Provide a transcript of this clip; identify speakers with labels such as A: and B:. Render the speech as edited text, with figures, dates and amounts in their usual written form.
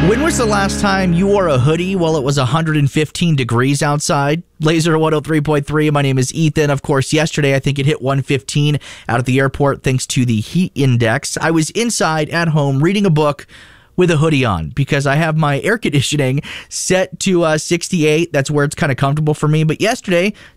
A: When was the last time you wore a hoodie while it was 115 degrees outside? Laser 103.3. My name is Ethan. Of course, yesterday I think it hit 115 out at the airport thanks to the heat index. I was inside at home reading a book with a hoodie on because I have my air conditioning set to 68. That's where it's kind of comfortable for me. But yesterday,